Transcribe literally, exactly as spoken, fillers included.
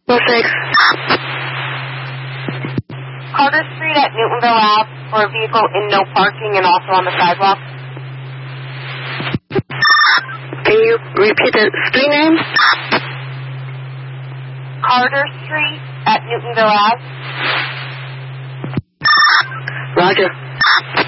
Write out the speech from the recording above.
Well, six. Carter Street at Newtonville Ave for a vehicle in no parking and also on the sidewalk. Can you repeat the street name? Carter Street at Newtonville Ave. Roger.